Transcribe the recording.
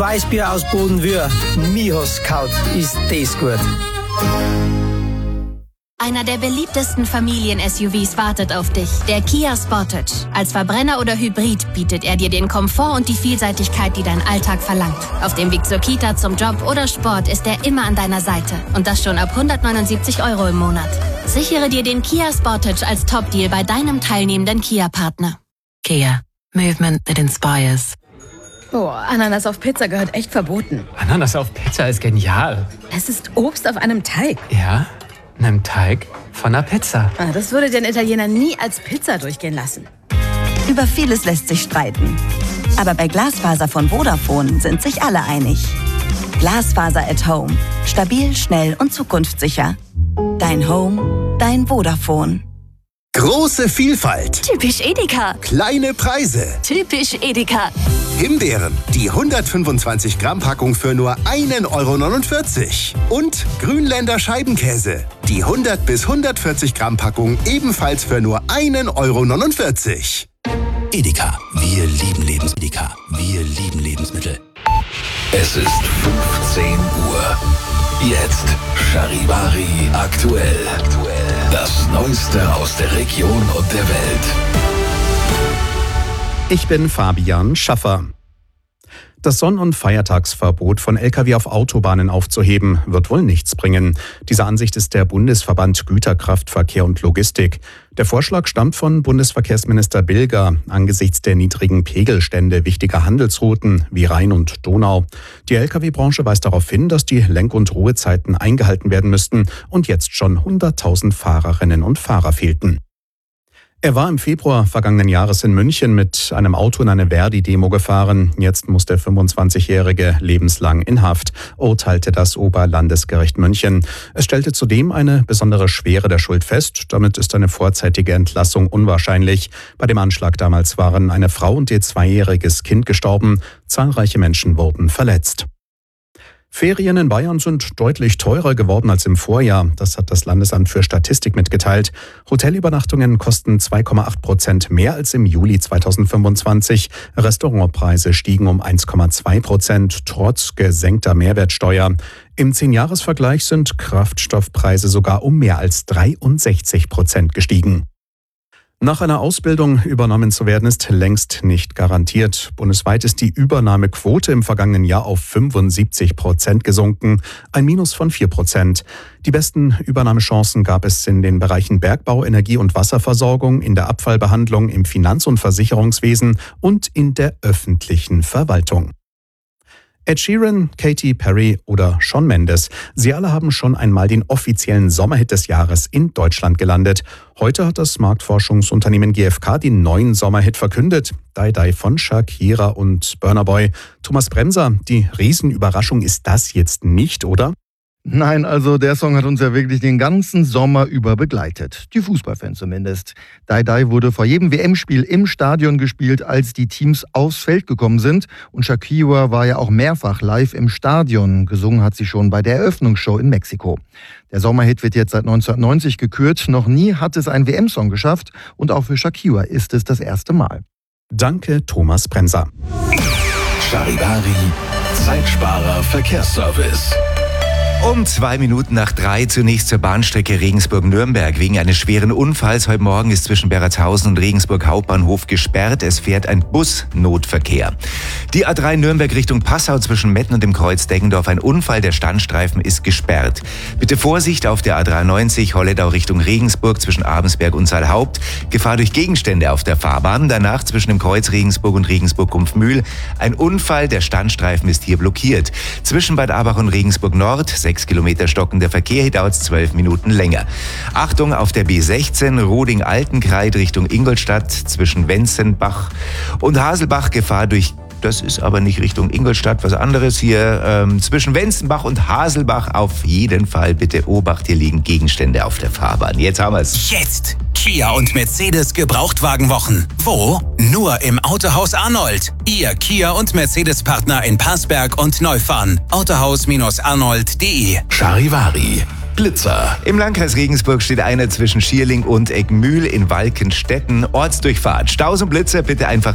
Weißbier aus Bodenwür. Mihos Kaut ist das gut. Einer der beliebtesten Familien-SUVs wartet auf dich, der Kia Sportage. Als Verbrenner oder Hybrid bietet er dir den Komfort und die Vielseitigkeit, die dein Alltag verlangt. Auf dem Weg zur Kita, zum Job oder Sport ist er immer an deiner Seite. Und das schon ab 179 € im Monat. Sichere dir den Kia Sportage als Top-Deal bei deinem teilnehmenden Kia-Partner. Kia. Movement that inspires. Boah, Ananas auf Pizza gehört echt verboten. Ananas auf Pizza ist genial. Es ist Obst auf einem Teig. Ja, einem Teig von einer Pizza. Das würde den Italiener nie als Pizza durchgehen lassen. Über vieles lässt sich streiten. Aber bei Glasfaser von Vodafone sind sich alle einig. Glasfaser at Home. Stabil, schnell und zukunftssicher. Dein Home, dein Vodafone. Große Vielfalt. Typisch Edeka. Kleine Preise. Typisch Edeka. Himbeeren, die 125 Gramm Packung für nur 1,49 €. Und Grünländer Scheibenkäse, die 100 bis 140 Gramm Packung ebenfalls für nur 1,49 €. Edeka, wir lieben Lebensmittel. Edeka, wir lieben Lebensmittel. Es ist 15 Uhr. Jetzt Charivari aktuell. Das Neueste aus der Region und der Welt. Ich bin Fabian Schaffer. Das Sonn- und Feiertagsverbot von Lkw auf Autobahnen aufzuheben, wird wohl nichts bringen. Dieser Ansicht ist der Bundesverband Güterkraftverkehr und Logistik. Der Vorschlag stammt von Bundesverkehrsminister Bilger angesichts der niedrigen Pegelstände wichtiger Handelsrouten wie Rhein und Donau. Die Lkw-Branche weist darauf hin, dass die Lenk- und Ruhezeiten eingehalten werden müssten und jetzt schon 100.000 Fahrerinnen und Fahrer fehlten. Er war im Februar vergangenen Jahres in München mit einem Auto in eine Verdi-Demo gefahren. Jetzt muss der 25-Jährige lebenslang in Haft, urteilte das Oberlandesgericht München. Es stellte zudem eine besondere Schwere der Schuld fest. Damit ist eine vorzeitige Entlassung unwahrscheinlich. Bei dem Anschlag damals waren eine Frau und ihr 2-jähriges Kind gestorben. Zahlreiche Menschen wurden verletzt. Ferien in Bayern sind deutlich teurer geworden als im Vorjahr. Das hat das Landesamt für Statistik mitgeteilt. Hotelübernachtungen kosten 2,8% mehr als im Juli 2025. Restaurantpreise stiegen um 1,2%, trotz gesenkter Mehrwertsteuer. Im 10-Jahres-Vergleich sind Kraftstoffpreise sogar um mehr als 63% gestiegen. Nach einer Ausbildung übernommen zu werden, ist längst nicht garantiert. Bundesweit ist die Übernahmequote im vergangenen Jahr auf 75% gesunken, ein Minus von 4%. Die besten Übernahmechancen gab es in den Bereichen Bergbau, Energie- und Wasserversorgung, in der Abfallbehandlung, im Finanz- und Versicherungswesen und in der öffentlichen Verwaltung. Ed Sheeran, Katy Perry oder Shawn Mendes, sie alle haben schon einmal den offiziellen Sommerhit des Jahres in Deutschland gelandet. Heute hat das Marktforschungsunternehmen GfK den neuen Sommerhit verkündet. Die Die von Shakira und Burna Boy. Thomas Bremser, die Riesenüberraschung ist das jetzt nicht, oder? Nein, also der Song hat uns ja wirklich den ganzen Sommer über begleitet. Die Fußballfans zumindest. Die Die wurde vor jedem WM-Spiel im Stadion gespielt, als die Teams aufs Feld gekommen sind. Und Shakira war ja auch mehrfach live im Stadion. Gesungen hat sie schon bei der Eröffnungsshow in Mexiko. Der Sommerhit wird jetzt seit 1990 gekürt. Noch nie hat es ein WM-Song geschafft. Und auch für Shakira ist es das erste Mal. Danke, Thomas Bremser. Charivari, Zeitsparer Verkehrsservice. Um 2 Minuten nach 3 zunächst zur Bahnstrecke Regensburg-Nürnberg. Wegen eines schweren Unfalls heute Morgen ist zwischen Bergertshausen und Regensburg Hauptbahnhof gesperrt. Es fährt ein Busnotverkehr. Die A3 Nürnberg Richtung Passau zwischen Metten und dem Kreuz Deggendorf. Ein Unfall, der Standstreifen ist gesperrt. Bitte Vorsicht auf der A93 Holledau Richtung Regensburg zwischen Abensberg und Saalhaupt. Gefahr durch Gegenstände auf der Fahrbahn. Danach zwischen dem Kreuz Regensburg und Regensburg-Kumpfmühl. Ein Unfall, der Standstreifen ist hier blockiert. Zwischen Bad Abach und Regensburg Nord 6 Kilometer stockender Verkehr, hier dauert es 12 Minuten länger. Achtung auf der B16 Roding-Altenkreid Richtung Ingolstadt zwischen Wenzenbach und Haselbach. Gefahr durch, das ist aber nicht Richtung Ingolstadt, was anderes hier, zwischen Wenzenbach und Haselbach auf jeden Fall bitte Obacht, hier liegen Gegenstände auf der Fahrbahn. Jetzt haben wir es. Jetzt Kia und Mercedes Gebrauchtwagenwochen. Wo? Nur im Autohaus Arnold. Ihr Kia und Mercedes Partner in Parsberg und Neufahren. Autohaus-arnold.de. Charivari, Blitzer. Im Landkreis Regensburg steht einer zwischen Schierling und Eckmühl in Walkenstetten. Ortsdurchfahrt. Staus und Blitzer bitte einfach